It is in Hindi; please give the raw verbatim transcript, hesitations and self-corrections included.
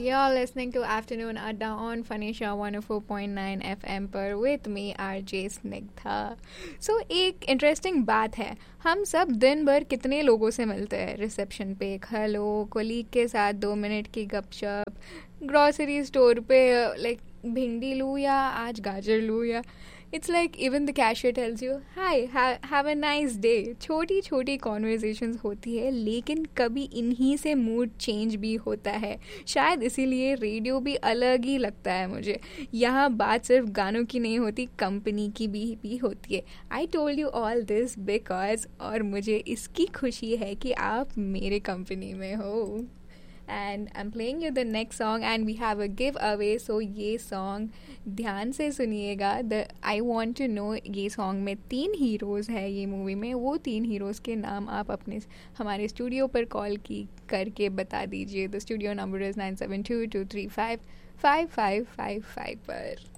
You're listening to Afternoon Adda on Fanisha one oh four point nine F M पर with me R J Snigdha. So एक इंटरेस्टिंग बात है, हम सब दिन भर कितने लोगों से मिलते हैं. रिसेप्शन पे एक हेलो, कोलीग के साथ दो मिनट की गपशप, ग्रॉसरी स्टोर पे लाइक भिंडी लूँ या आज गाजर लूँ, या it's like even the cashier tells you hi have a nice day. छोटी छोटी कॉन्वर्जेशंस होती है, लेकिन कभी इन्हीं से मूड चेंज भी होता है. शायद इसीलिए रेडियो भी अलग ही लगता है मुझे. यहाँ बात सिर्फ गानों की नहीं होती, कंपनी की भी भी होती है. I told you all this because और मुझे इसकी खुशी है कि आप मेरे कंपनी में हो. And I am playing you the next song and we have a give away. सो ये सॉन्ग ध्यान से सुनिएगा. The I want to know, ये सॉन्ग में तीन हीरोज़ है ये मूवी में. वो तीन हीरोज़ के नाम आप अपने हमारे स्टूडियो पर कॉल की करके बता दीजिए. The studio number is nine seven to to three five five five five five पर.